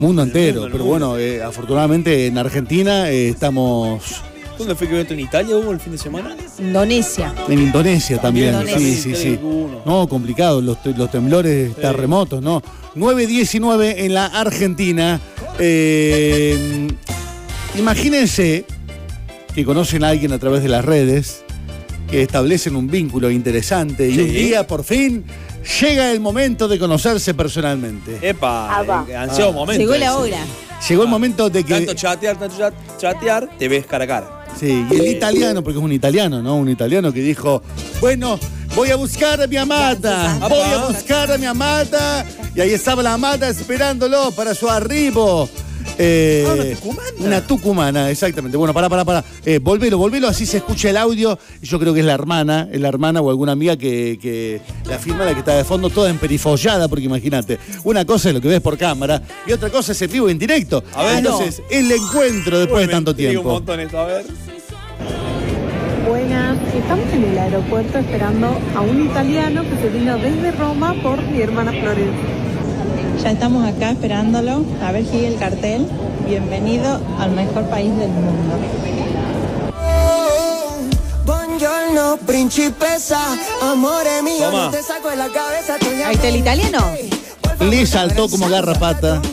Mundo entero, pero bueno, afortunadamente en Argentina estamos... ¿Dónde fue que evento? ¿En Italia hubo el fin de semana? Indonesia. En Indonesia también, Indonesia. sí. No, complicado, los temblores terremotos, ¿no? 9:19 en la Argentina. Imagínense que conocen a alguien a través de las redes, que establecen un vínculo interesante y un día, por fin, llega el momento de conocerse personalmente. ¡Epa! Ansiado momento. Llegó la hora. Llegó el momento de que... Tanto chatear, te ves cara a cara. Sí, y el italiano, porque es un italiano, ¿no? Un italiano que dijo, bueno, voy a buscar a mi amada, y ahí estaba la amada esperándolo para su arribo. Una tucumana. Una tucumana, exactamente. Bueno, pará. Volvelo, así se escucha el audio. Yo creo que es la hermana o alguna amiga que la firma, la que está de fondo, toda emperifollada, porque imagínate, una cosa es lo que ves por cámara y otra cosa es en vivo, en directo. A ver, entonces, el encuentro después de tanto tiempo. Un montón esto, a ver. Buenas, estamos en el aeropuerto esperando a un italiano que se vino desde Roma por mi hermana Florencia. Ya estamos acá esperándolo, a ver si sigue el cartel. Bienvenido al mejor país del mundo. Buongiorno, principessa, amore mío, Toma. no te saco de la cabeza. Ahí está el italiano. Le saltó como garrapata.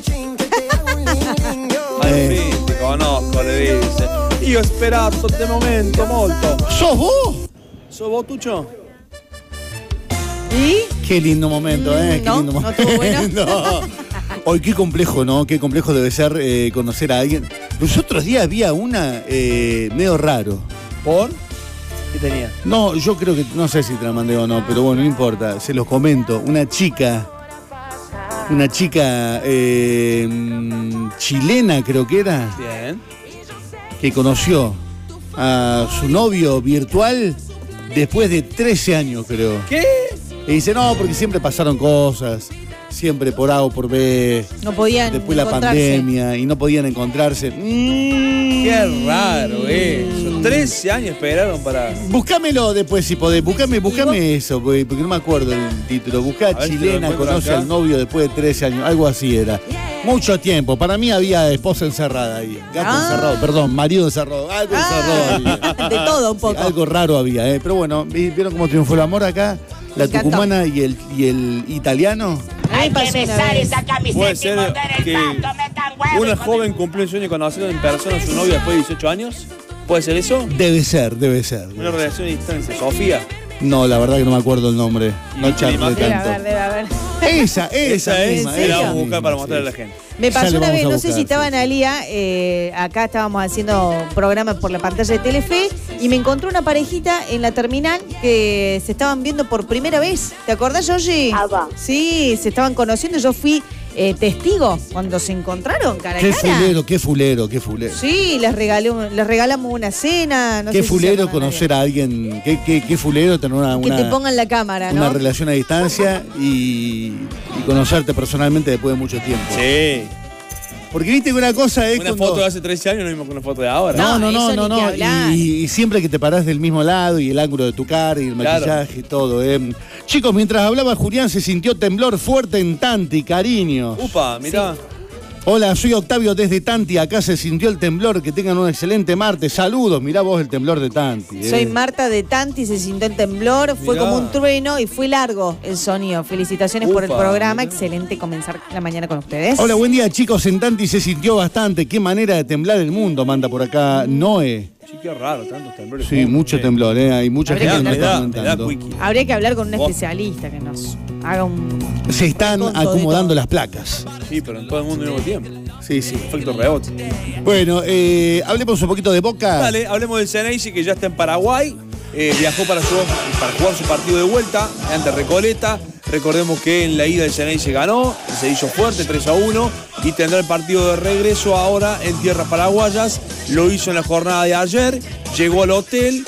Al fin, te conozco, le dice. Io ho sperato este momento molto. ¿Sos vos? ¿Sos vos, Tucho? ¿Y? Qué lindo momento, ¿eh? Qué No, lindo no momento. estuvo bueno. No. Hoy qué complejo, ¿no? Qué complejo debe ser conocer a alguien. Los otros días había una medio raro. ¿Por? ¿Qué tenía? No, yo creo que, no sé si te la mandé o no, pero bueno, no importa, se los comento. Una chica chilena creo que era, Bien. que conoció a su novio virtual después de 13 años, creo. ¿Qué? Y dice, no, porque siempre pasaron cosas, siempre por A o por B. No podían Después la encontrarse. pandemia y no podían encontrarse. Qué raro eso. 13 años esperaron para... Búscamelo después si podés. Búscame eso, porque no me acuerdo el título. Buscá A ver si chilena, lo encuentro conoce acá. al novio después de 13 años. Algo así era. Mucho tiempo. Para mí había esposa encerrada ahí. Gato encerrado, perdón, marido encerrado. Algo encerrado había. De todo un poco. Sí, algo raro había, Pero bueno, ¿vieron cómo triunfó el amor acá? La Me encantó. tucumana y el italiano. Hay que besar esa Puede ser que una joven cumplió el sueño de conocer en persona a su novio después de 18 años. ¿Puede ser eso? Debe ser. Una relación a distancia. Sofía. No, la verdad que no me acuerdo el nombre. No charlé Debe tanto. haber. Esa Esa es. misma. La vamos a esa buscar para misma, mostrarle a sí. la gente. Me Ya pasó le una vamos vez, a no sé si buscar, estaba en Alía, acá estábamos haciendo programas por la pantalla de Telefe y me encontré una parejita en la terminal que se estaban viendo por primera vez. ¿Te acordás, Yoshi? Sí, se estaban conociendo. Yo fui testigo cuando se encontraron cara a Qué cara. fulero. Sí, les regalamos una cena. No Qué sé si se fulero acuerdan conocer a alguien. Qué fulero tener que te pongan la cámara, una ¿no? relación a distancia y conocerte personalmente después de mucho tiempo. Sí. Porque viste que una cosa es Una cuando... foto de hace 13 años no es lo mismo que una foto de ahora. No, eso ni que hablar. Y siempre que te parás del mismo lado y el ángulo de tu cara y el Claro. maquillaje y todo. Chicos, mientras hablaba Julián se sintió temblor fuerte en Tanti, cariño. Upa, mirá. Hola, soy Octavio desde Tanti, acá se sintió el temblor, que tengan un excelente martes. Saludos, mirá vos el temblor de Tanti. Soy Marta de Tanti, se sintió el temblor, fue Mirá. como un trueno y fue largo el sonido. Felicitaciones por el Upa, programa, mirá. excelente comenzar la mañana con ustedes. Hola, buen día chicos, en Tanti se sintió bastante. Qué manera de temblar el mundo, manda por acá Noé. Sí, qué raro, tantos temblores. Sí, mucho temblor, hay mucha Habría gente que que me está me da comentando. quickie. Habría que hablar con un Vos. especialista que nos haga un... Se están Con todo acomodando y todo. las placas. Sí, pero en todo el mundo al mismo tiempo. Sí. Efecto rebote. Bueno, hablemos un poquito de Boca. Dale, hablemos del Ceneice que ya está en Paraguay. Viajó para jugar su partido de vuelta ante Recoleta. Recordemos que en la ida el Ceneice ganó, se hizo fuerte 3-1 y tendrá el partido de regreso ahora en tierras paraguayas. Lo hizo en la jornada de ayer, llegó al hotel,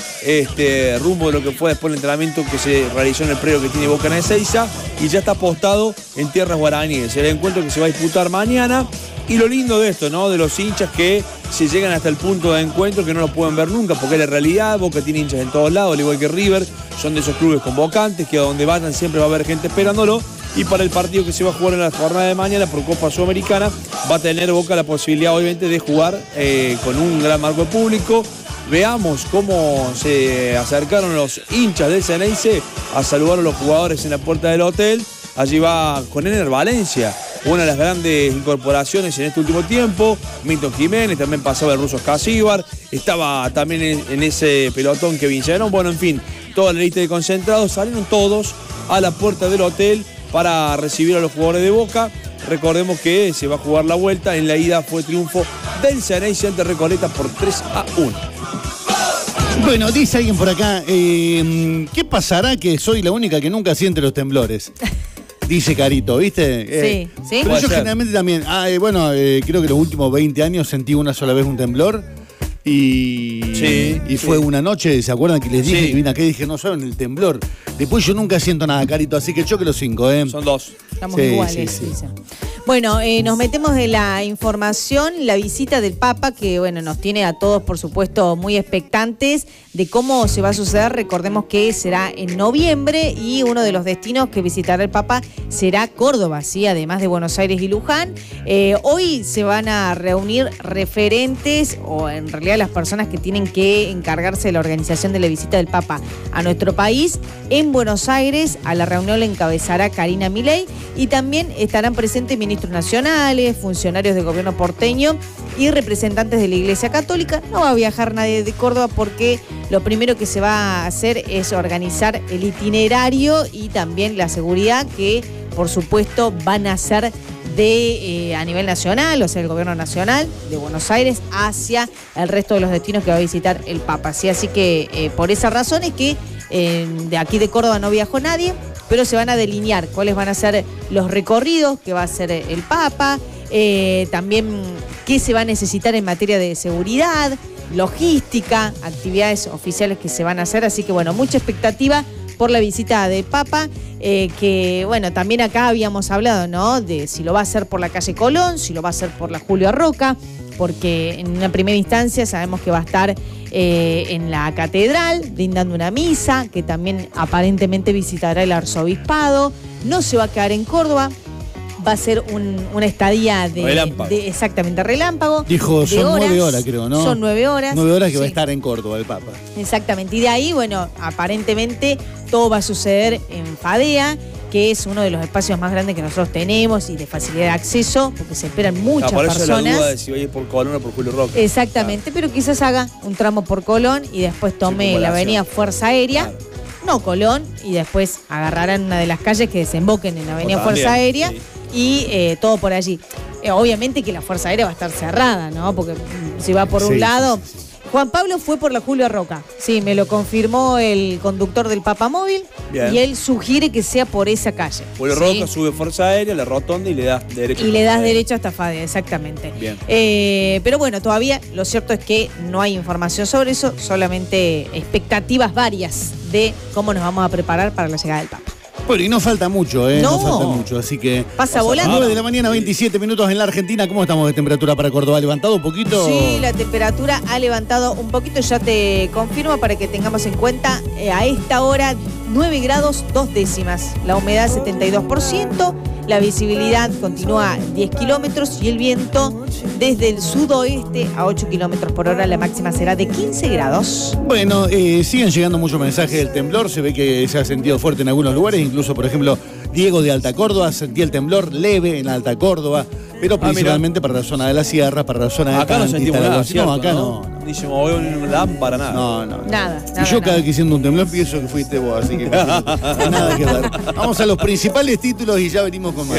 rumbo de lo que fue después el entrenamiento que se realizó en el predio que tiene Boca en Ezeiza y ya está apostado en tierras guaraníes. El encuentro que se va a disputar mañana. Y lo lindo de esto, ¿no? De los hinchas que se llegan hasta el punto de encuentro que no lo pueden ver nunca, porque es la realidad. Boca tiene hinchas en todos lados, al igual que River. Son de esos clubes convocantes que a donde vayan siempre va a haber gente esperándolo. Y para el partido que se va a jugar en la jornada de mañana por Copa Sudamericana, va a tener Boca la posibilidad, obviamente, de jugar con un gran marco de público. Veamos cómo se acercaron los hinchas del Xeneize a saludar a los jugadores en la puerta del hotel. Allí va con Ener Valencia, una de las grandes incorporaciones en este último tiempo. Milton Jiménez, también pasaba el ruso Escasíbar. Estaba también en ese pelotón Kevin Llanón. Bueno, en fin, toda la lista de concentrados. Salieron todos a la puerta del hotel para recibir a los jugadores de Boca. Recordemos que se va a jugar la vuelta. En la ida fue triunfo del Xeneize ante Recoleta por 3-1. Bueno, dice alguien por acá, ¿qué pasará que soy la única que nunca siente los temblores? Dice Carito, ¿viste? Sí. Pero yo generalmente también, creo que los últimos 20 años sentí una sola vez un temblor y fue una noche, ¿se acuerdan que les dije que vine acá y dije, no saben el temblor? Después yo nunca siento nada, Carito, así que choque los 5, ¿eh? Son 2. Estamos iguales, dice. Bueno, nos metemos en la información, la visita del Papa, que bueno, nos tiene a todos, por supuesto, muy expectantes de cómo se va a suceder. Recordemos que será en noviembre y uno de los destinos que visitará el Papa será Córdoba, ¿sí? Además de Buenos Aires y Luján. Hoy se van a reunir referentes, o en realidad las personas que tienen que encargarse de la organización de la visita del Papa a nuestro país. En Buenos Aires, a la reunión la encabezará Karina Milei y también estarán presentes ministros nacionales, funcionarios del gobierno porteño y representantes de la Iglesia Católica. No va a viajar nadie de Córdoba porque lo primero que se va a hacer es organizar el itinerario y también la seguridad que, por supuesto, van a ser a nivel nacional, o sea, el gobierno nacional de Buenos Aires hacia el resto de los destinos que va a visitar el Papa. ¿Sí? Así que por esa razón es que de aquí de Córdoba no viajó nadie, pero se van a delinear cuáles van a ser los recorridos que va a hacer el Papa, también qué se va a necesitar en materia de seguridad, logística, actividades oficiales que se van a hacer. Así que bueno, mucha expectativa por la visita del Papa, que bueno, también acá habíamos hablado, ¿no? De si lo va a hacer por la calle Colón, si lo va a hacer por la Julio Roca, porque en una primera instancia sabemos que va a estar en la catedral, brindando una misa, que también aparentemente visitará el arzobispado. No se va a quedar en Córdoba, va a ser una estadía exactamente relámpago. Dijo, son 9 horas, creo, ¿no? Son 9 horas. 9 horas que va a estar en Córdoba el Papa. Exactamente. Y de ahí, bueno, aparentemente todo va a suceder en Fadea, que es uno de los espacios más grandes que nosotros tenemos y de facilidad de acceso, porque se esperan muchas personas. La duda de si va a ir por Colón o por Julio Roca. Exactamente, pero quizás haga un tramo por Colón y después tome la avenida Fuerza Aérea. Claro. No Colón, y después agarrarán una de las calles que desemboquen en la avenida Fuerza Aérea. Sí. Y todo por allí. Obviamente que la Fuerza Aérea va a estar cerrada, ¿no? Porque si va por un lado... Sí. Juan Pablo fue por la Julio Roca. Sí, me lo confirmó el conductor del Papamóvil. Bien. Y él sugiere que sea por esa calle. Julio Roca sube Fuerza Aérea, la rotonda y le das derecho. Y le das derecho hasta Fadea, exactamente. Bien. Pero bueno, todavía lo cierto es que no hay información sobre eso, solamente expectativas varias de cómo nos vamos a preparar para la llegada del Papa. Bueno, y no falta mucho, No falta mucho, así que... Pasa volando. 9 de la mañana, 27 minutos en la Argentina. ¿Cómo estamos de temperatura para Córdoba? ¿Ha levantado un poquito? Sí, la temperatura ha levantado un poquito. Ya te confirmo para que tengamos en cuenta. A esta hora, 9 grados 2 décimas. La humedad 72%. La visibilidad continúa 10 kilómetros y el viento desde el sudoeste a 8 kilómetros por hora. La máxima será de 15 grados. Bueno, siguen llegando muchos mensajes del temblor. Se ve que se ha sentido fuerte en algunos lugares. Incluso, por ejemplo, Diego de Alta Córdoba sentía el temblor leve en Alta Córdoba, pero principalmente para la zona de la sierra, para la zona de acá no sentimos nada, no, acá no. Ni se movió una lámpara, nada. No. Nada. Y yo cada vez que siento un temblor pienso que fuiste vos, así que nada que ver. Vamos a los principales títulos y ya venimos con más.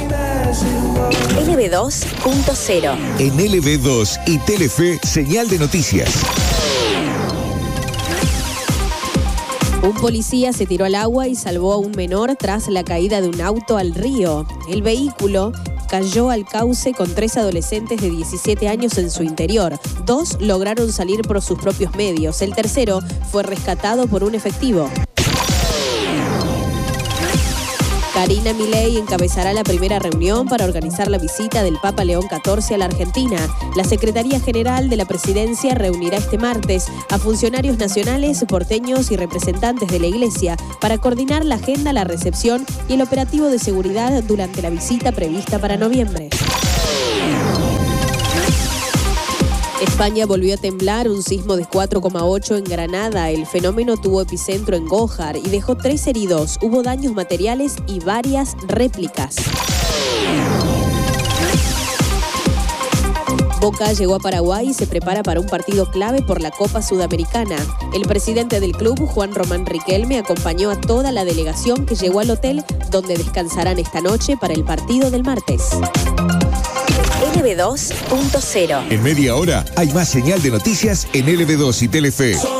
LB2.0. En LB2 y Telefe, señal de noticias. Un policía se tiró al agua y salvó a un menor tras la caída de un auto al río. El vehículo cayó al cauce con 3 adolescentes de 17 años en su interior. 2 lograron salir por sus propios medios. El tercero fue rescatado por un efectivo. Karina Milei encabezará la primera reunión para organizar la visita del Papa León XIV a la Argentina. La Secretaría General de la Presidencia reunirá este martes a funcionarios nacionales, porteños y representantes de la Iglesia para coordinar la agenda, la recepción y el operativo de seguridad durante la visita prevista para noviembre. España volvió a temblar, un sismo de 4,8 en Granada. El fenómeno tuvo epicentro en Gójar y dejó 3 heridos. Hubo daños materiales y varias réplicas. Boca llegó a Paraguay y se prepara para un partido clave por la Copa Sudamericana. El presidente del club, Juan Román Riquelme, acompañó a toda la delegación que llegó al hotel donde descansarán esta noche para el partido del martes. LB2.0. En media hora hay más señal de noticias en LB2 y Telefe. ¡Eso!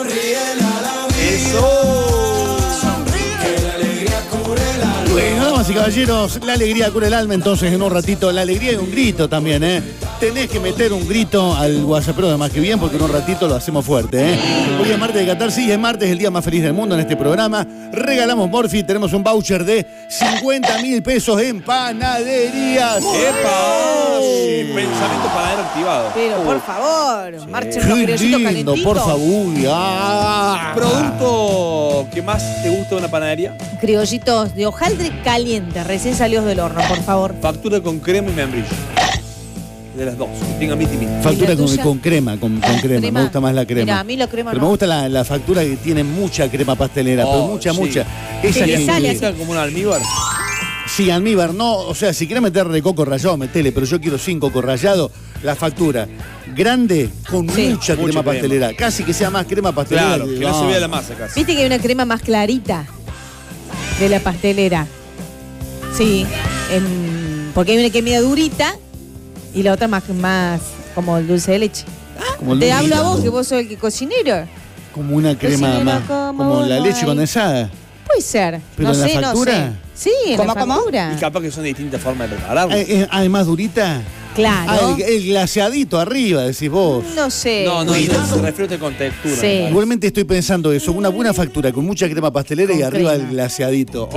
Bueno, damas y caballeros, la alegría cura el alma, entonces en un ratito, la alegría y un grito también, ¿eh? Tenés que meter un grito al WhatsApp, de más que bien, porque en un ratito lo hacemos fuerte, ¿eh? Hoy es martes de Catarsis y es martes, el día más feliz del mundo en este programa. Regalamos Morphy, tenemos un voucher de 50.000 pesos en panaderías. ¡Epa! Pensamiento panadero activado. Pero por favor, marchen los Qué criollitos lindo, calentitos. por favor. ¡Ah! ¿Producto que más te gusta de una panadería? Criollitos de hojaldre caliente, recién salidos del horno, por favor. Factura con crema y membrillo. De las dos. Tenga miti miti. Factura ¿Y la tuya? con crema, con crema. Me gusta más la crema. Mira, a mí la crema pero no. me gusta la factura que tiene mucha crema pastelera, pero mucha, sí. mucha. Que Esa le que sale ¿Está como un almíbar? sí, almíbar, no, o sea, si querés meterle coco rallado, metele, pero yo quiero 5 coco rallado, la factura grande con Sí. mucha crema Mucha pastelera, casi que sea más crema pastelera. Claro, que no se vea la masa casi. Viste que hay una crema más clarita de la pastelera. Sí, porque hay una que es media durita y la otra más como el dulce de leche. Como el Te dulce. hablo a vos, que vos sos el cocinero. Como una crema Cocinera más, como la no leche hay. condensada. Puede ser. ¿Pero no en la sé, factura? no sé. Sí, en la factura. Y capaz que son de distintas formas de prepararlo. ¿Hay más durita? Claro. El glaseadito arriba, decís vos. No sé. No, se refiere con textura. Sí. Igualmente estoy pensando eso, una buena factura con mucha crema pastelera y Con arriba crema. el glaseadito.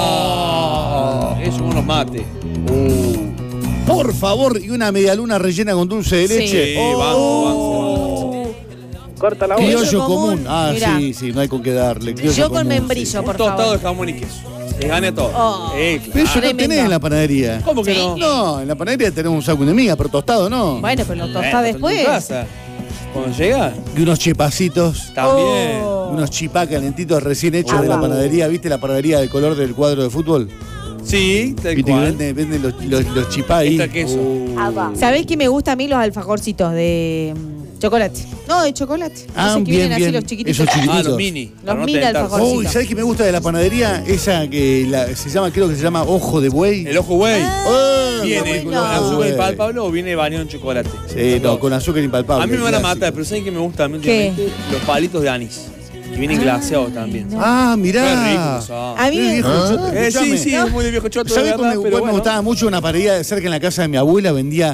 Claro. Eso unos mates. Por favor, y una medialuna rellena con dulce de Sí. leche. Sí, banco. Corta la Criollo Criollo común. común. Ah, Mirá. sí, no hay con qué darle. Criollo Yo con común, membrillo, sí. por Un tostado favor. de jamón y queso. Les gane todo. Oh. Pero eso no Tremendo. tenés en la panadería. ¿Cómo que Sí. no? No, en la panadería tenemos un saco de miga, pero tostado no. Bueno, pero lo tostás Pero en después. tu casa, cuando llega, Y unos chipacitos, también. Oh. unos chipá calentitos recién hechos de la panadería. ¿Viste la panadería del color del cuadro de fútbol? Sí, tal Viste que cual. venden los chipá ahí. Extra queso. ¿Sabés qué me gusta a mí los alfajorcitos de chocolate? No, de chocolate. Ah, Esos que bien, vienen así bien. los chiquititos. Esos chiquititos. Ah, los mini. para no mini tentarse. alfajorcitos. Uy, ¿sabés qué me gusta de la panadería? Esa que creo que se llama ojo de buey. El ojo güey. Ah, ¿Viene bueno. con azúcar Güey. impalpable o viene bañado en chocolate? Sí, no, con azúcar impalpable. A mí me van a clásico. matar, pero ¿saben qué me gusta también ¿Qué? últimamente? Los palitos de anís. Que vienen glaseados también. Ah, Qué mirá. ricos son. A mí Qué me- viejo choto, Sí, escuchame. sí, es muy de viejo choto, de ¿Sabés verdad, cuál pero me bueno. gustaba mucho? Una panadería cerca en la casa de mi abuela vendía,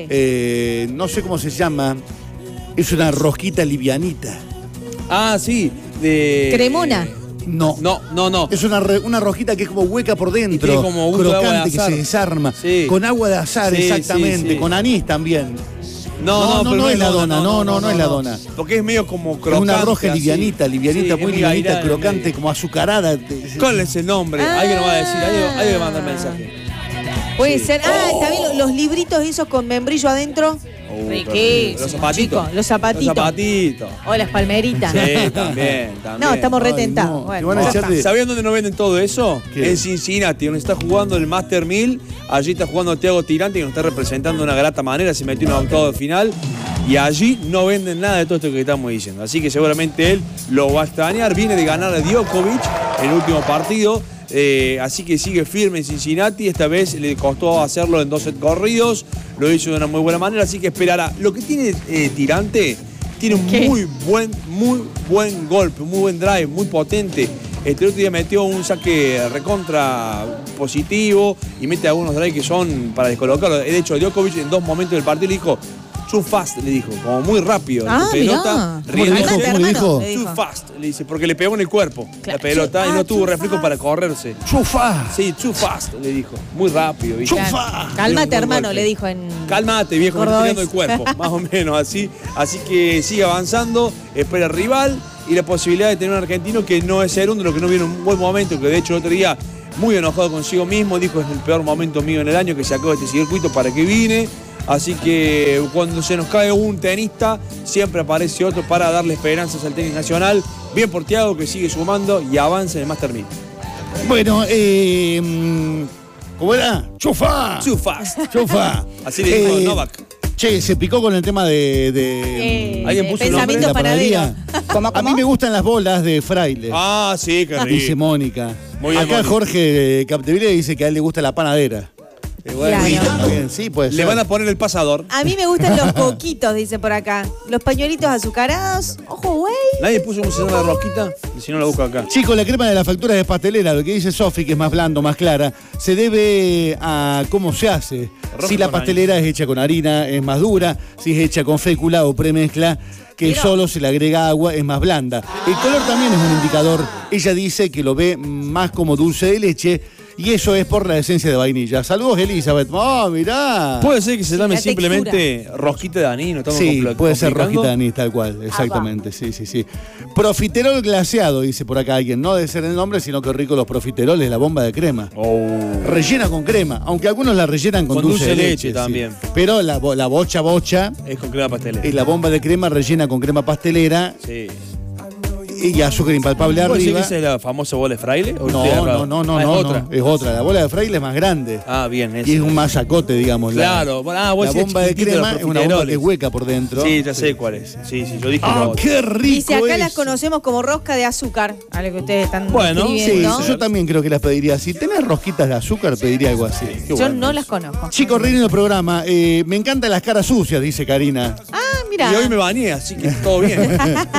Sí. no sé cómo se llama, es una rosquita livianita. Ah, sí. De... Cremona. No. No. Es una rosquita que es como hueca por dentro, Y tiene como gusto de agua de crocante, que azar. se desarma. Sí. Con agua de azar, Sí, exactamente. sí. Con anís también. No, pero no es la dona, no es la dona. Porque es medio como Es crocante. una roja así. livianita, Sí, muy es livianita, airada en el crocante, medio. como azucarada. ¿Cuál es el nombre? Alguien nos va a decir, hay que mandar mensaje. Puede ser. Ah, también los libritos esos con membrillo adentro. Riquísimo. Los zapatitos. chicos, los zapatitos. Los zapatitos. O las palmeritas. Sí, también. No, estamos Ay, retentados. no, Bueno, te van a ya echar está. de- ¿Sabían dónde no venden todo eso? ¿Qué? En Cincinnati, donde está jugando el Master 1000. Allí está jugando Thiago Tirante, que nos está representando de una grata manera. Se metió en un octavo de final. Y allí no venden nada de todo esto que estamos diciendo. Así que seguramente él lo va a extrañar. Viene de ganar a Djokovic en el último partido. Así que sigue firme en Cincinnati. Esta vez le costó hacerlo en 2 sets corridos. Lo hizo de una muy buena manera. Así que esperará. Lo que tiene Tirante, tiene un ¿Qué? muy buen golpe, muy buen drive, muy potente. Este otro día metió un saque recontra positivo y mete algunos drives que son para descolocarlo. De hecho, Djokovic en 2 momentos del partido le dijo: Too fast, le dijo, como muy rápido. Ah, la pelota. ¿Cómo le dijo? Too fast, le dice, porque le pegó en el cuerpo la pelota y no tuvo reflejo para correrse. Too fast. Sí, too fast, le dijo. Muy rápido, ¿viste? Cálmate, hermano, le dijo en. Cálmate, viejo, me estoy tirando el cuerpo. Más o menos así. Así que sigue avanzando, espera el rival y la posibilidad de tener un argentino que no es segundo, que no viene en un buen momento, que de hecho el otro día muy enojado consigo mismo, dijo es el peor momento mío en el año que se acabó este circuito, para que vine. Así que cuando se nos cae un tenista, siempre aparece otro para darle esperanzas al tenis nacional. Bien por Thiago, que sigue sumando y avanza en el Master 1000. Bueno, ¿cómo era? ¡Chufa! Too fast. ¡Chufa! Así le dijo Novak. Che, se picó con el tema de ¿Alguien puso el nombre? Pensamiento la panadería. panadero. A mí me gustan las bolas de fraile. Ah, sí, qué rico. Dice Mónica. Muy bien, Acá Mónica. Jorge Capdeville dice que a él le gusta la panadera. Bueno, Claro. Está bien, sí, puede ser. le van a poner el pasador. A mí me gustan los coquitos, dice por acá. Los pañuelitos azucarados. Ojo, güey. Nadie puso cómo se llama la rosquita, y si no la busco acá. Chicos, la crema de la factura de pastelera, lo que dice Sofi, que es más blando, más clara, se debe a cómo se hace. Roja Si la con pastelera es hecha con harina, es más dura. Si es hecha con fécula o premezcla, que solo se le agrega agua, es más blanda. El color también es un indicador. Ella dice que lo ve más como dulce de leche. Y eso es por la esencia de vainilla. Saludos, Elizabeth. ¡Oh, mirá! Puede ser que se llame la simplemente rosquita de anís, ¿no? Estamos Sí, puede ser complicando. rosquita de anís, tal cual, exactamente, sí. Profiterol glaseado, dice por acá alguien. No debe ser el nombre, sino que rico los profiteroles, la bomba de crema. Rellena con crema, aunque algunos la rellenan con dulce de leche. también. Sí. Pero la bocha Es con crema pastelera. es la bomba de crema rellena con crema pastelera Sí. y azúcar impalpable ¿Puedo decir que arriba. esa es la famosa bola de fraile? ¿O No, estoy errado? no, Ah, es es otra. no, es otra. La bola de fraile es más grande. Ah, bien, esa. Y es un masacote, digamos. Claro, vos la decís bomba de chiquitito, crema los es una bomba que profiteroles. es hueca por dentro. Sí, ya sé cuál es. Sí, yo dije ¡Ah, la otra. qué rico! Dice, acá las eso! conocemos como rosca de azúcar. A lo que ustedes están Bueno, Sí, escribiendo. yo también creo que las pediría. Si tenés rosquitas de azúcar, pediría algo así. Yo no las conozco. Chicos, reino del programa. Me encantan las caras sucias, dice Karina. Ah, mira. Y hoy me bañé, así que todo bien.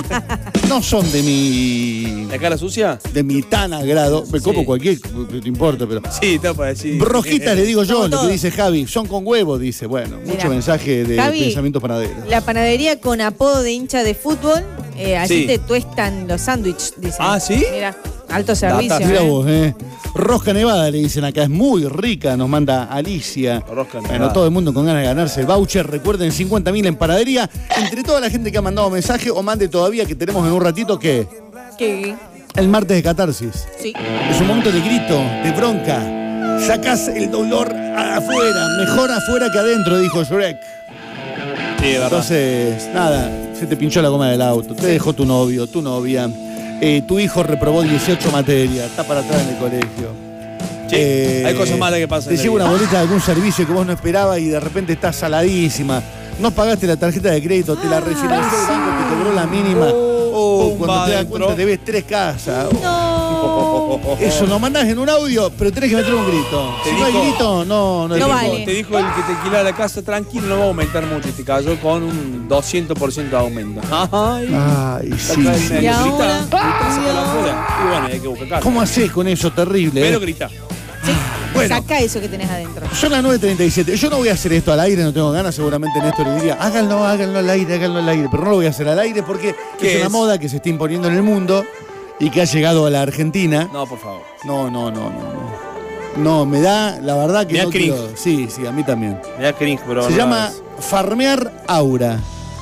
No son de mi ¿La cara sucia? tan agrado. Me como Sí. cualquier, no te importa, pero. Sí, está para decir. Rosquitas, le digo yo, Como lo que todo. dice Javi. Son con huevo, dice. Bueno, Mira. mucho mensaje de Javi, pensamiento panadero. La panadería con apodo de hincha de fútbol. Así Sí. te tuestan los sándwiches, dice. Ah, ¿sí? Mira, alto servicio. Mira vos, Rosca Nevada, le dicen acá, es muy rica, nos manda Alicia. Rosca Bueno, Nevada. todo el mundo con ganas de ganarse el voucher. Recuerden, 50.000 en panadería. Entre toda la gente que ha mandado mensaje o mande todavía, que tenemos en un ratito, que ¿Qué? el martes de catarsis. Sí. Es un momento de grito, de bronca. Sacás el dolor afuera, mejor afuera que adentro, dijo Shrek. Sí, de verdad. Entonces, nada, se te pinchó la goma del auto, te dejó tu novio, tu novia, tu hijo reprobó 18 materias, está para atrás en el colegio. Sí, hay cosas malas que pasan Te en la llega una vida. boleta de algún servicio que vos no esperabas y de repente está saladísima. No pagaste la tarjeta de crédito, te la refinanció el banco, te cobró la mínima. Cuando te das cuenta te ves 3 casas. Eso lo mandás en un audio, pero tenés que meter un grito. Te Si no hay dijo- grito, no No hay vale. grito. Te dijo el que te alquilaba la casa, tranquilo, no va a aumentar mucho. Y te cayó con un 200% de aumento. Ay, Ay, sí. Acá sí. grita, Y ahora- grita, saca la afuera. Y bueno, hay que buscar casa. ¿Cómo haces con eso? Terrible. Pero grita. Sí. Bueno. Saca eso que tenés adentro. Son las 9:37. Yo no voy a hacer esto al aire, no tengo ganas. Seguramente Néstor le diría, háganlo al aire. Pero no lo voy a hacer al aire porque ¿Qué es una es? moda que se está imponiendo en el mundo y que ha llegado a la Argentina. No, por favor. No. No, me da, la verdad que Me da no cringe. quiero. Sí, a mí también. Me da cringe, pero. Se no llama es. farmear aura.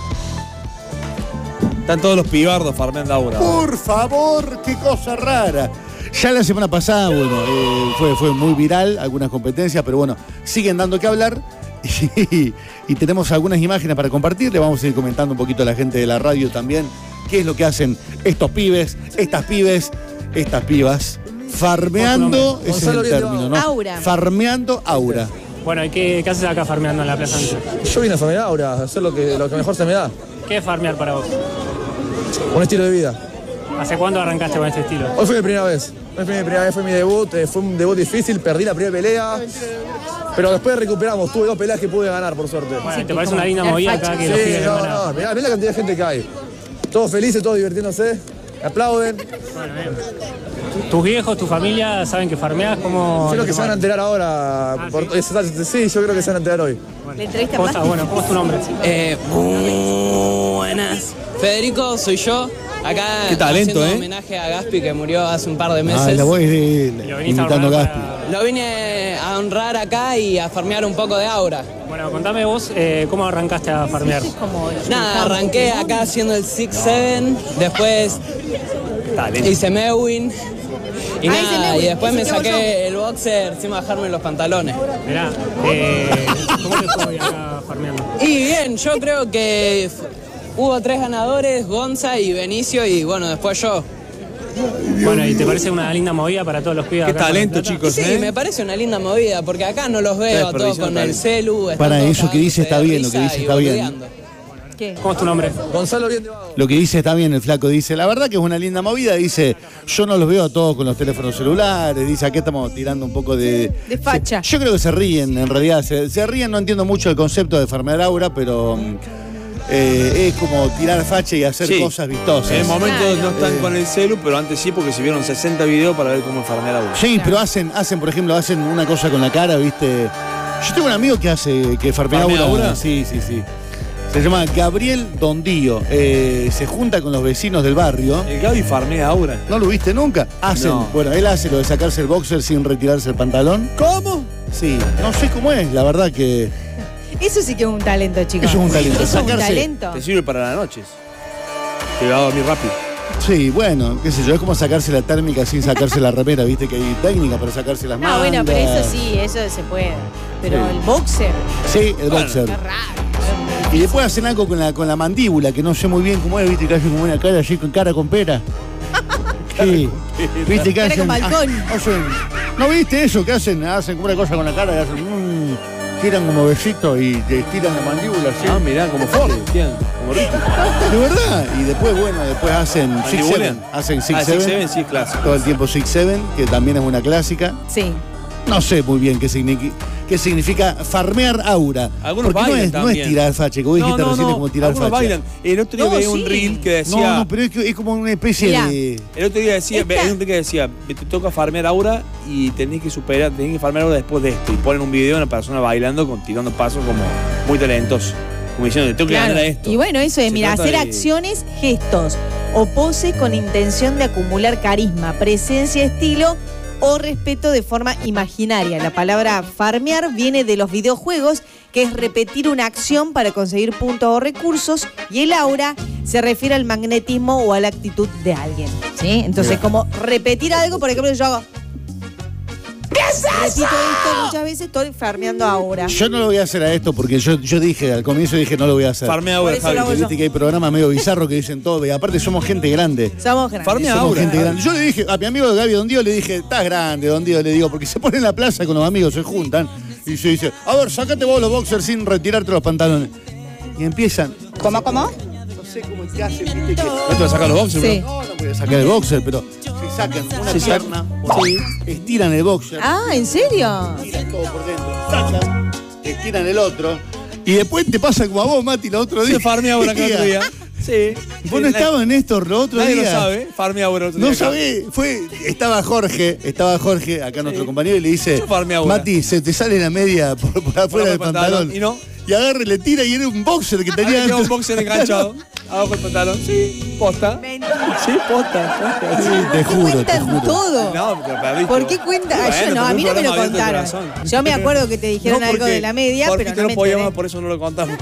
Están todos los pibardos farmeando ahora. Por favor, qué cosa rara. Ya la semana pasada, bueno, fue muy viral algunas competencias, pero bueno, siguen dando que hablar y tenemos algunas imágenes para compartir. Le vamos a ir comentando un poquito a la gente de la radio también qué es lo que hacen estos pibes, estas pibas, farmeando, ese es el término, ¿no? Aura. Farmeando aura. Bueno, ¿y qué haces acá farmeando en la Plaza Ancha? Yo vine a farmear ahora, a hacer lo que mejor se me da. ¿Qué es farmear para vos? Un estilo de vida. ¿Hace cuándo arrancaste con este estilo? Hoy fue mi primera vez. Fue mi debut. Fue un debut difícil, perdí la primera pelea. Pero después recuperamos. Tuve 2 peleas que pude ganar, por suerte. Bueno, ¿te parece una linda movida acá que los pibes Sí, vengan a- no. Mirá la cantidad de gente que hay. Todos felices, todos divirtiéndose. Me aplauden. Bueno, bien. ¿Tus viejos, tu familia saben que farmeás? ¿Cómo? Yo creo que se van a enterar ahora. Sí, yo creo que se van a enterar hoy. ¿Le entrevista ¿Cómo estás? Bueno, ¿cómo es tu nombre? Buenas. Federico, soy yo. Acá Qué talento, haciendo homenaje a Gaspi que murió hace un par de meses. Ah, la voz de imitando a Gaspi. Lo vine a honrar acá y a farmear un poco de aura. Bueno, contame vos, ¿cómo arrancaste a farmear? Nada, arranqué acá haciendo el 6-7, después hice Mewin. Y nada, y después me saqué el boxer sin bajarme los pantalones. Mirá, ¿cómo te fue acá farmeando? Y bien, yo creo que hubo 3 ganadores, Gonza y Benicio, y bueno, después yo. Bueno, ¿y te parece una linda movida para todos los pibes? Qué acá talento, con Plata? chicos. Sí, me parece una linda movida, porque acá no los veo a todos con el celu. Para eso que dice está bien, lo que dice está bien. ¿Qué? ¿Cómo es tu nombre? Gonzalo Bien de Vago. Lo que dice está bien, el flaco dice, la verdad que es una linda movida, dice, yo no los veo a todos con los teléfonos celulares, dice, aquí estamos tirando un poco de facha. Yo creo que se ríen, en realidad, se ríen, no entiendo mucho el concepto de farmear aura, pero es como tirar facha y hacer cosas vistosas. En el momento no están con el celu, pero antes sí, porque se vieron 60 videos para ver cómo farmear aura. Sí, pero hacen, por ejemplo, hacen una cosa con la cara, ¿viste? Yo tengo un amigo que farmea aura. Sí. Se llama Gabriel Dondío. Se junta con los vecinos del barrio. El Gaby farmea aura. ¿No lo viste nunca? No. Bueno, él hace lo de sacarse el boxer sin retirarse el pantalón. ¿Cómo? Sí, no sé cómo es, la verdad que... Eso sí que es un talento, chicos. Eso es un talento. Eso es un Sacarse- talento. Te sirve para las noches. Te va a dormir rápido. Sí, bueno, qué sé yo, es como sacarse la térmica sin sacarse la remera, viste que hay técnica para sacarse las manos. No, bueno, pero eso sí, eso se puede. Pero Sí. el boxer, Sí, el boxer. es raro. Y después hacen algo con la mandíbula, que no sé muy bien cómo es, viste, que hacen como una cara así, con cara con pera. Sí, viste que Cara hacen... con balcón. ¿No viste eso? Que hacen como una cosa con la cara y hacen... tiran como besitos y te estiran la mandíbula así. Ah, mirá, como Ford. Como Ricky. De verdad. Y después, después hacen 6-7. ¿Mandibulean? Hacen 6-7. 6-7 sí es clásico. Todo el tiempo 6-7, que también es una clásica. Sí. No sé muy bien qué significa farmear aura. Algunos porque bailan no es también. tirar facha, que vos dijiste recién es como tirar algunos facha. bailan. El otro día veía un reel que decía... No, pero es como una especie Mirá. de... El otro día decía, hay un reel que decía, te toca farmear aura y tenés que farmear aura después de esto. Y ponen un video de una persona bailando, tirando pasos como muy talentoso. Como diciendo, te tengo que ganar a esto. Y bueno, eso es, Se mira, trata hacer de- acciones, gestos o poses con intención de acumular carisma, presencia, estilo o respeto de forma imaginaria. La palabra farmear viene de los videojuegos, que es repetir una acción para conseguir puntos o recursos, y el aura se refiere al magnetismo o a la actitud de alguien. ¿Sí? Entonces, como repetir algo, por ejemplo, yo hago... Repito esto muchas veces, estoy farmeando aura. Yo no lo voy a hacer a esto porque yo dije, al comienzo dije no lo voy a hacer. Farmea aura, Por eso lo hago Javi. Viste que hay programas medio bizarros que dicen todo, y aparte somos gente grande. Somos grandes. Farmea Somos aura. gente grande. Yo le dije a mi amigo de Gaby Dondío, le dije, estás grande, Dondío, le digo, porque se pone en la plaza con los amigos, se juntan, y se dice, a ver, sacate vos los boxers sin retirarte los pantalones. Y empiezan. ¿Cómo? No sé cómo te hacen, viste que. ¿No te vas a sacar los boxers? Sí. bro? No voy a sacar el boxer, pero se sacan una pierna, estiran el boxer, Ah, ¿en serio? tiran todo por dentro, sacan, estiran el otro, y después te pasa como a vos, Mati, el otro día. Se farmea aura cada otro día. Sí. Vos no estabas en esto el otro Nadie día. lo sabe. Farmea aura otro día No acá. sabés, estaba Jorge, acá nuestro compañero, y le dice, Yo farmeo ahora. Mati, se te sale la media por afuera del pantalón. Y no. Y agarra y le tira y era un boxer que tenía Había un dentro. boxer enganchado. Abajo del pantalón. Sí, posta. Sí, posta. Sí, te juro. Cuentan todo. No, pero perdiste. ¿Por qué cuenta? Ah, yo Bueno, no, a pero mí un no me lo programa abierto de contaron. corazón. Yo me acuerdo que te dijeron No, algo porque de la media, Jorge pero no me podía enteré. más, por eso no lo contamos.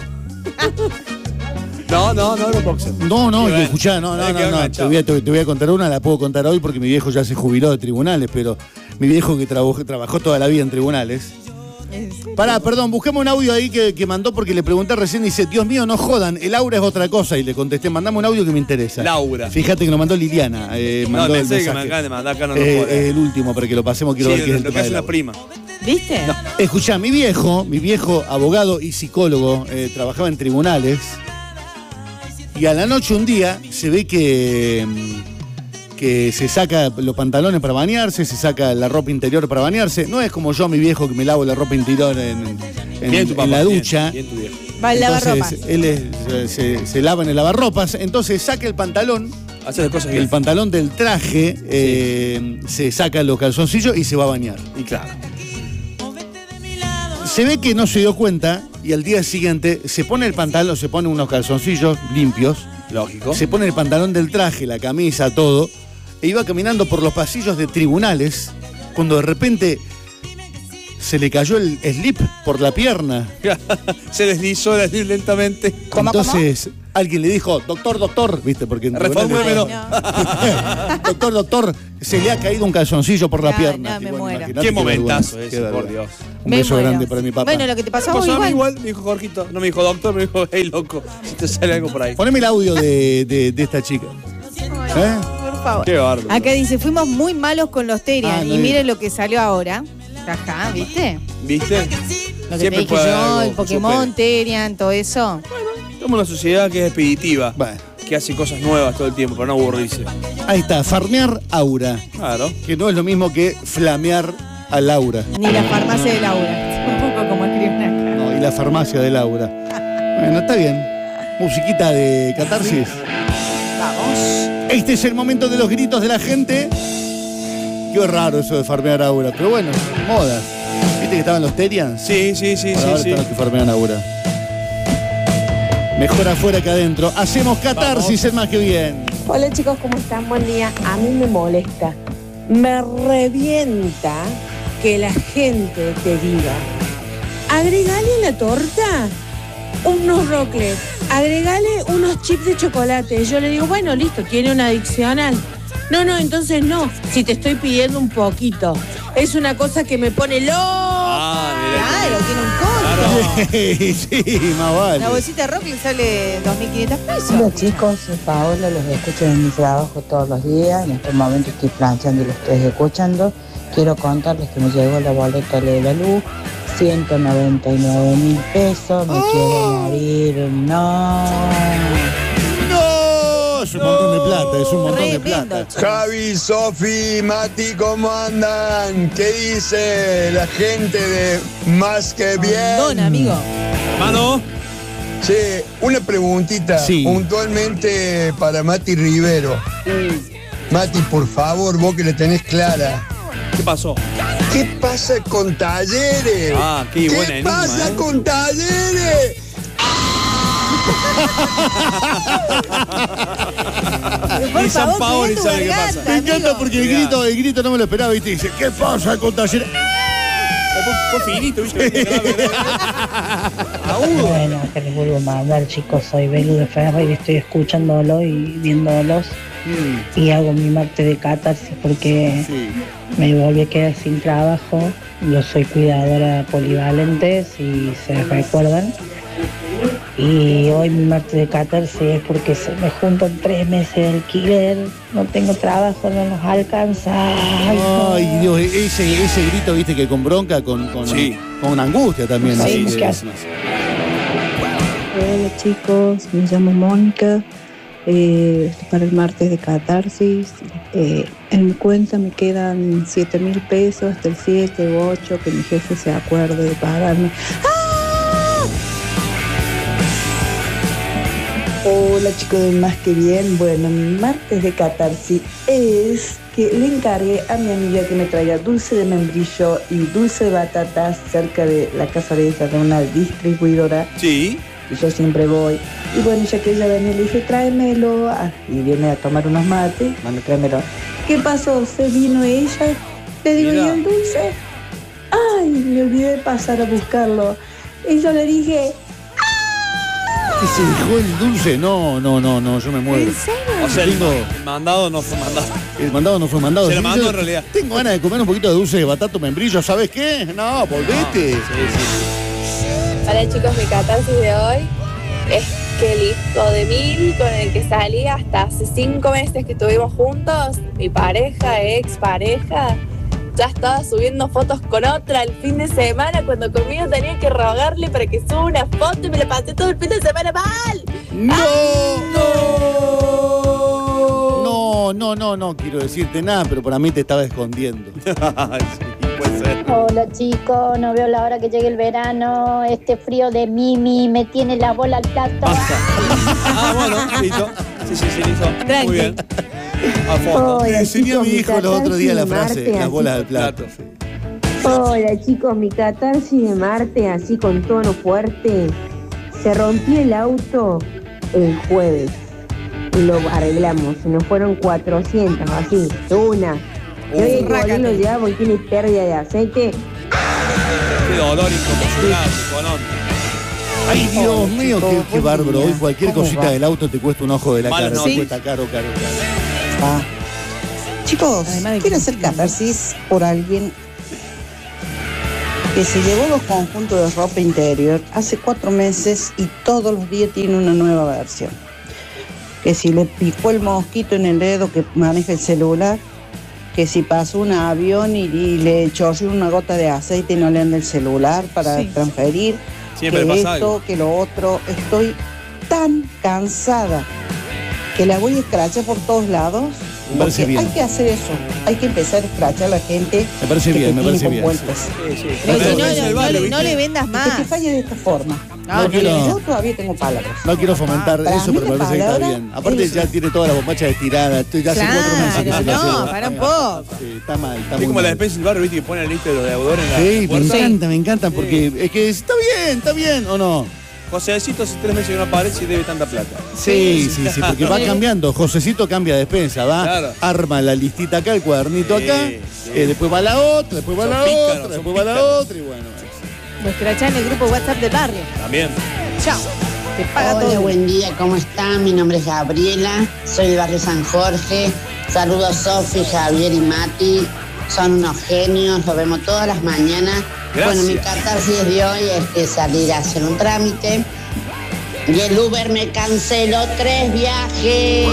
No, los boxers. No, Y bueno, escuchá, no. hay que Te enganchado. voy a contar una, la puedo contar hoy porque mi viejo ya se jubiló de tribunales, pero mi viejo que trabajó toda la vida en tribunales. Pará, perdón, busquemos un audio ahí que mandó porque le pregunté recién, dice, Dios mío, no jodan, el aura es otra cosa. Y le contesté, mandame un audio que me interesa. Laura. Fíjate que lo mandó Liliana. No, Mandó el pensé que me mensaje. acaban de mandar acá, no lo puedo leer. El último, para que lo pasemos, quiero Sí, ver qué es el lo que tema hace del una aura. prima. ¿Viste? Escuchá, mi viejo abogado y psicólogo, trabajaba en tribunales, y a la noche un día se ve que se saca los pantalones para bañarse, se saca la ropa interior para bañarse. No es como yo, mi viejo, que me lavo la ropa interior Bien tu papá, en la bien, ducha. bien tu viejo. Va al Entonces, lavarropas. él se lava en el lavarropas, entonces saca el pantalón Hacer las cosas bien. El pantalón del traje se saca los calzoncillos y se va a bañar. Y claro. Se ve que no se dio cuenta y al día siguiente se pone el pantalón, se pone unos calzoncillos limpios. Lógico. Se pone el pantalón del traje, la camisa, todo. E iba caminando por los pasillos de tribunales cuando de repente se le cayó el slip por la pierna. Se deslizó lentamente. Entonces alguien le dijo, doctor, ¿viste? Porque en reformúlemelo. Doctor, se le ha caído un calzoncillo por la pierna. No, me muero. Qué momentazo ese, por Dios. Un beso grande para mi papá. Bueno, lo que te pasó a Me vos pasó a mí igual. igual, me dijo Jorgito. No me dijo doctor, me dijo, hey, loco, si te sale algo por ahí. Poneme el audio de esta chica. Por favor. Qué bárbaro. Acá dice, fuimos muy malos con los Terian no y vi. miren lo que salió ahora. Ajá, ¿viste? ¿Viste? Lo que te dije yo, el Pokémon, Terian, todo eso. Somos una sociedad que es expeditiva, Bueno, que hace cosas nuevas todo el tiempo, para no aburrirse. ahí está, farmear aura. Claro. Que no es lo mismo que flamear a Laura. Ni la farmacia de Laura. Un poco como escriben acá. No, y la farmacia de Laura. Bueno, está bien. Musiquita de catarsis. Vamos. Este es el momento de los gritos de la gente. Qué raro eso de farmear aura, pero bueno, modas. ¿Viste que estaban los Terians? Sí. Ahora están los que farmean aura. Mejor afuera que adentro. Hacemos catarsis, es más que bien. Hola chicos, ¿cómo están? Buen día. A mí me molesta, me revienta que la gente te diga, agregale a la torta unos rocklets, agregale unos chips de chocolate. Yo le digo, bueno, listo, tiene una adicional. No, entonces no, si te estoy pidiendo un poquito. Es una cosa que me pone loca. Claro, tiene un costo. Sí, más vale. La bolsita de rock le sale 2.500 pesos. Hola chicos, soy Paola, los escucho en mi trabajo todos los días. En este momento estoy planchando y los estoy escuchando. Quiero contarles que me llegó la boleta de la luz, 199.000 pesos. Me quiero morir, Es un montón de plata, es un montón de plata. Javi, Sofi, Mati, ¿cómo andan? ¿Qué dice la gente de Más que Bien? Don amigo. Mano. Che, una preguntita. Sí. Puntualmente para Mati Rivero. Mati, por favor, vos que la tenés clara. ¿Qué pasó? ¿Qué pasa con Talleres? Ah, qué buena ¿Qué enigma, pasa con Talleres? Por Ni San favor, Paoli cuida tu sabe qué garganta, pasa. Me encanta porque el grito no me lo esperaba, ¿viste? Dice, ¿qué pasa con Talleres? Fue finito, ¿viste? Bueno, que les vuelvo a mandar chicos, soy Belu de Ferro y estoy escuchándolo y viéndolos. Y hago mi martes de catarsis porque me volví a quedar sin trabajo. Yo soy cuidadora polivalente, si se recuerdan. Y hoy mi martes de catarsis es porque se me juntan 3 meses de alquiler, no tengo trabajo, no nos alcanza. Ay, Dios, ese grito, viste, que con bronca, con angustia también. Sí, así ¿qué que- haces? Hola chicos, me llamo Mónica, estoy para el martes de catarsis. En mi cuenta me quedan 7.000 pesos hasta el 7 u 8 que mi jefe se acuerde de pagarme. Hola chicos de Más que Bien. Bueno, mi martes de catarsis es que le encargué a mi amiga que me traiga dulce de membrillo y dulce de batatas cerca de la casa de ella, de una distribuidora. Sí. Y yo siempre voy. Y bueno, ya que ella venía, le dije, tráemelo. Y viene a tomar unos mates. Bueno, tráemelo. ¿Qué pasó? Se vino ella. Le digo, ¿y el dulce? Ay, me olvidé de pasar a buscarlo. Y yo le dije, ¿Que se dejó el dulce? No, yo me muero. ¿En serio? O sea, el Tengo- mandado no fue mandado. El mandado no fue mandado. Se lo Sí, mandó yo en realidad. Tengo ganas de comer un poquito de dulce de batata membrillo, ¿sabes qué? No, volvete. Hola chicos, mi catarsis de hoy es que el hijo de Mil, con el que salí hasta hace 5 meses que estuvimos juntos, mi pareja, ex pareja, ya estaba subiendo fotos con otra el fin de semana, cuando conmigo tenía que rogarle para que suba una foto y me la pasé todo el fin de semana mal. No quiero decirte nada, pero para mí te estaba escondiendo. Hola chicos, no veo la hora que llegue el verano. Este frío de Mimi me tiene la bola al plato. Ah, bueno, listo. Sí, se hizo. Tranqui. Muy bien. A fondo. Le enseñé a mi hijo el otro día la frase, Marte, las así. bolas del plato. Hola chicos, mi catarsis de Marte, así con tono fuerte. Se rompió el auto el jueves y lo arreglamos. Se nos fueron 400, así, una. Y hoy el bolí lo llevamos y tiene pérdida de aceite. Qué dolor inconmensurable, Colón. Ay, Dios mío, qué bárbaro. Hoy cualquier ¿Cómo cosita va? del auto te cuesta un ojo de la Malas cara. noticias. Cuesta caro. Chicos, quiero hacer catarsis por alguien que se llevó los conjuntos de ropa interior hace 4 meses y todos los días tiene una nueva versión. Que si le picó el mosquito en el dedo que maneja el celular, que si pasó un avión y le chorreó una gota de aceite y no le anda el celular para transferir, Siempre que pasa esto, algo. que lo otro. Estoy tan cansada que la voy a escrachar por todos lados. Me parece Porque bien. hay que hacer eso, hay que empezar a escrachar a la gente. Me parece que bien, te me tiene parece con bien. vueltas. Pero si no le vendas Que más. te falle de esta forma. No Porque quiero- yo todavía tengo palabras. No quiero fomentar Para eso, mí pero me la parece que está palabra bien. Aparte es- ya tiene todas las bombachas estiradas. Ya hace 4 meses que se lo Claro, hace. no, para un poco. Sí, está mal, está Es muy como la mal. despensa del barrio, viste, que pone la lista de los deudores en la Sí, puerta. me encanta, porque es que está bien, ¿o no? Josecito hace 3 meses que no aparece y debe tanta plata. Sí, porque va cambiando. Josecito cambia de despensa, va, Claro. arma la listita acá, el cuadernito acá, después va la otra, después va Son la pícaros, otra, son después va la pícaros. otra y bueno. Lo escrachás en el grupo WhatsApp del barrio. También. Chao. Te paga Hola, todo. buen día, ¿cómo están? Mi nombre es Gabriela, soy del barrio San Jorge. Saludos a Sofi, Javier y Mati. Son unos genios, los vemos todas las mañanas. Gracias. Bueno, mi catarsis de hoy es que salir a hacer un trámite y el Uber me canceló 3 viajes.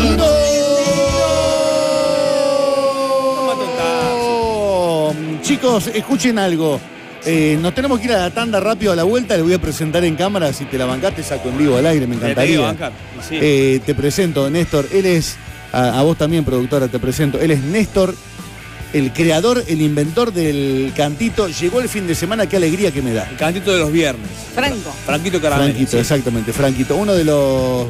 Oh, chicos, escuchen algo. Nos tenemos que ir a la tanda rápido a la vuelta. Le voy a presentar en cámara. Si te la bancaste, saco en vivo al aire, me Te digo, encantaría. bancar. Sí. Te presento, Néstor. Él es, a vos también, productora, te presento. Él es Néstor, el creador, el inventor del cantito. Llegó el fin de semana, qué alegría que me da. El cantito de los viernes. Franco. Franquito Caramelo. Franquito, sí. exactamente, Franquito. Uno de los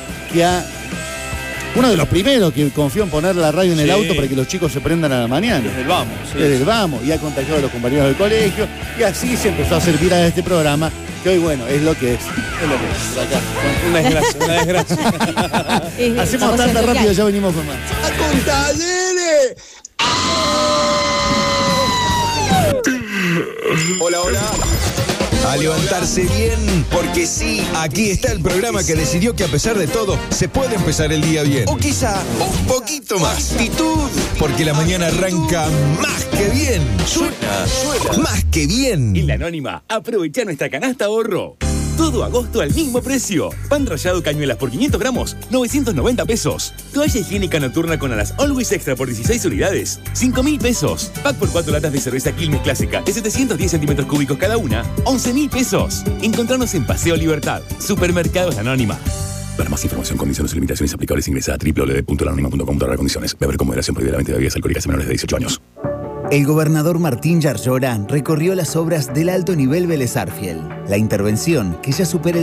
primeros que confió en poner la radio en el Sí. auto para que los chicos se prendan a la mañana. Desde el vamos. Sí. Desde el vamos, y ha contagiado a los compañeros del colegio, y así se empezó a servir a este programa, que hoy, bueno, es lo que es. Es lo que es. Por acá. Una desgracia, una desgracia. Hacemos tanta rápido, ya venimos con más. Hola, hola. A levantarse bien, porque sí, aquí está el programa que decidió que a pesar de todo se puede empezar el día bien. O quizá un poquito más. Actitud, porque la mañana arranca más que bien. Suena más que bien. En La Anónima, aprovecha nuestra canasta ahorro. Todo agosto al mismo precio. Pan rallado cañuelas por 500 gramos, 990 pesos. Toalla higiénica nocturna con alas Always Extra por 16 unidades, 5.000 pesos. Pack por 4 latas de cerveza Quilmes Clásica de 710 centímetros cúbicos cada una, 11.000 pesos. Encontrarnos en Paseo Libertad, Supermercados La Anónima. Para más información, condiciones y limitaciones aplicables, ingresa a www.lanonima.com/condiciones. Beber con moderación, prohibida la venta de bebidas alcohólicas a menores de 18 años. El gobernador Martín Yarlora recorrió las obras del alto nivel Vélez Arfiel. La intervención, que ya supera el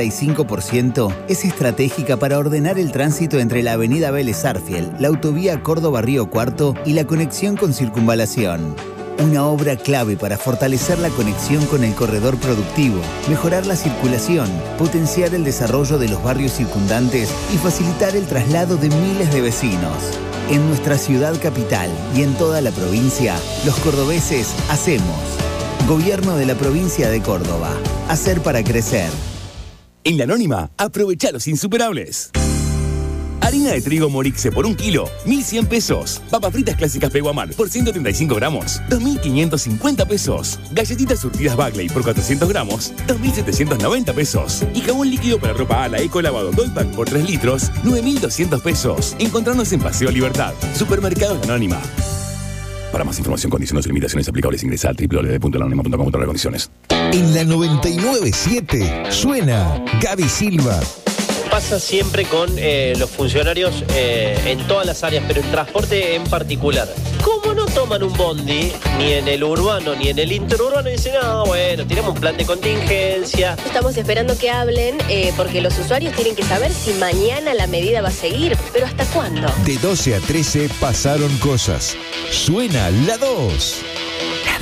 75%, es estratégica para ordenar el tránsito entre la avenida Vélez Arfiel, la autovía Córdoba-Río Cuarto y la conexión con Circunvalación. Una obra clave para fortalecer la conexión con el corredor productivo, mejorar la circulación, potenciar el desarrollo de los barrios circundantes y facilitar el traslado de miles de vecinos. En nuestra ciudad capital y en toda la provincia, los cordobeses hacemos. Gobierno de la provincia de Córdoba. Hacer para crecer. En La Anónima, aprovecha los insuperables. Harina de trigo Morixe por 1 kilo, 1.100 pesos. Papas fritas clásicas Peguamar por 135 gramos, 2.550 pesos. Galletitas surtidas Bagley por 400 gramos, 2.790 pesos. Y jabón líquido para ropa Ala Eco Lavado Dollpack por 3 litros, 9.200 pesos. Encontrarnos en Paseo Libertad, Supermercados La Anónima. Para más información, condiciones y limitaciones aplicables, ingresa a www.lanonima.com/condiciones. En la 99.7 suena Gaby Silva. Pasa siempre con los funcionarios en todas las áreas, pero en transporte en particular. ¿Cómo no toman un bondi, ni en el urbano ni en el interurbano, y dicen, no, bueno, tenemos un plan de contingencia. Estamos esperando que hablen porque los usuarios tienen que saber si mañana la medida va a seguir, pero ¿hasta cuándo? De 12 a 13 pasaron cosas. Suena la 2.